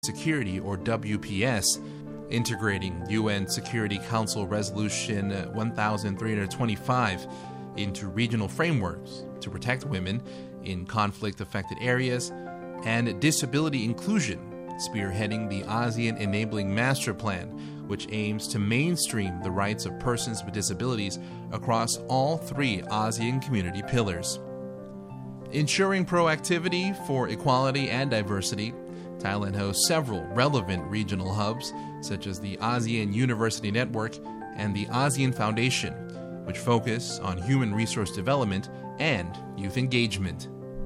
Security, or WPS, integrating UN Security Council Resolution 1325 into regional frameworks to protect women in conflict-affected areas, and disability inclusion, spearheading the ASEAN Enabling Master Plan, which aims to mainstream the rights of persons with disabilities across all three ASEAN community pillars. Ensuring proactivity for equality and diversity, Thailand hosts several relevant regional hubs, such as the ASEAN University Network and the ASEAN Foundation, which focus on human resource development and youth engagement.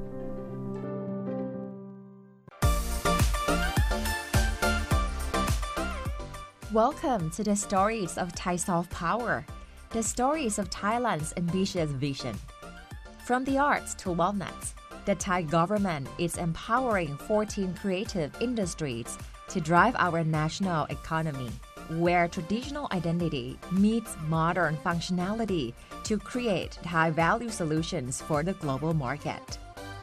Welcome to the stories of Thai soft power, the stories of Thailand's ambitious vision. From the arts to wellness, the Thai government is empowering 14 creative industries to drive our national economy, where traditional identity meets modern functionality to create high-value solutions for the global market.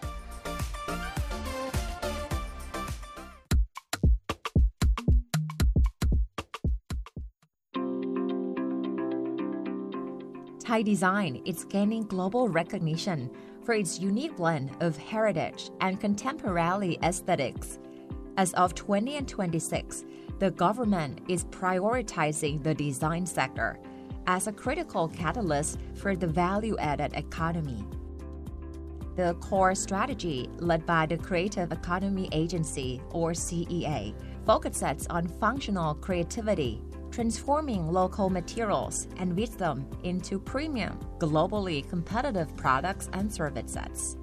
Thai design is gaining global recognition for its unique blend of heritage and contemporary aesthetics. As of 2026, the government is prioritizing the design sector as a critical catalyst for the value-added economy. The core strategy, led by the Creative Economy Agency, or CEA, focuses on functional creativity, transforming local materials and wisdom into premium, globally competitive products and services.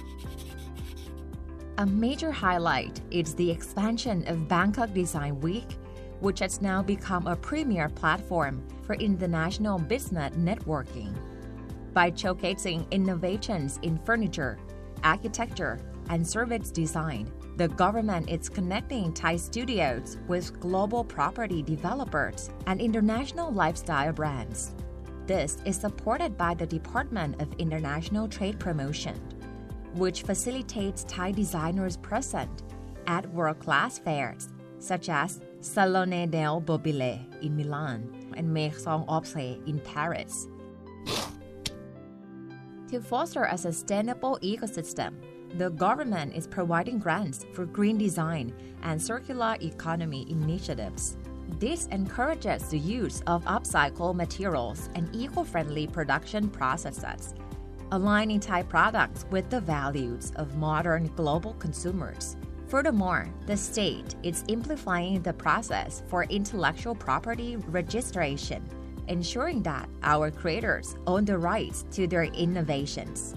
A major highlight is the expansion of Bangkok Design Week, which has now become a premier platform for international business networking. By showcasing innovations in furniture, architecture, and service design, the government is connecting Thai studios with global property developers and international lifestyle brands. This is supported by the Department of International Trade Promotion, which facilitates Thai designers present at world-class fairs such as Salone del Mobile in Milan and Maison Objet in Paris. To foster a sustainable ecosystem, the government is providing grants for green design and circular economy initiatives. This encourages the use of upcycled materials and eco-friendly production processes, aligning Thai products with the values of modern global consumers. Furthermore, the state is amplifying the process for intellectual property registration, ensuring that our creators own the rights to their innovations.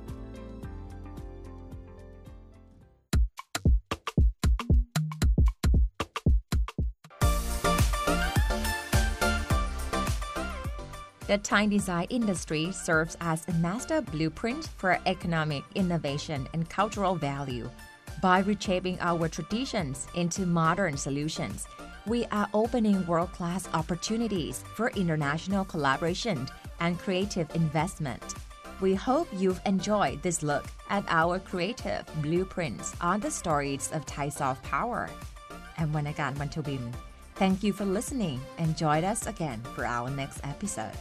The Thai design industry serves as a master blueprint for economic innovation and cultural value. By reshaping our traditions into modern solutions, we are opening world-class opportunities for international collaboration and creative investment. We hope you've enjoyed this look at our creative blueprints on the stories of Thai soft power. I'm Wanagan Wantawin. Thank you for listening and join us again for our next episode.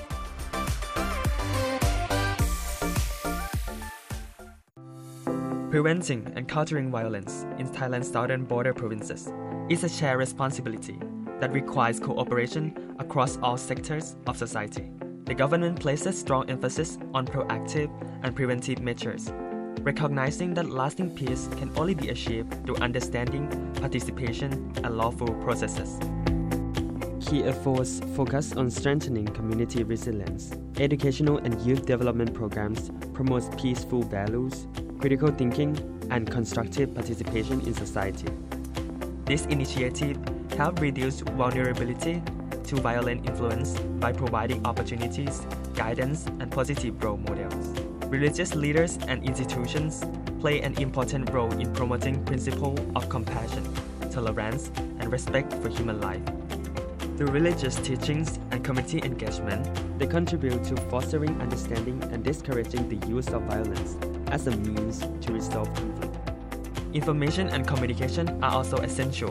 Preventing and countering violence in Thailand's southern border provinces is a shared responsibility that requires cooperation across all sectors of society. The government places strong emphasis on proactive and preventive measures, recognizing that lasting peace can only be achieved through understanding, participation, and lawful processes. Key efforts focus on strengthening community resilience. Educational and youth development programs promote peaceful values, critical thinking, and constructive participation in society. This initiative helps reduce vulnerability to violent influence by providing opportunities, guidance, and positive role models. Religious leaders and institutions play an important role in promoting principles of compassion, tolerance, and respect for human life. Through religious teachings and community engagement, they contribute to fostering understanding and discouraging the use of violence as a means to resolve conflict. Information and communication are also essential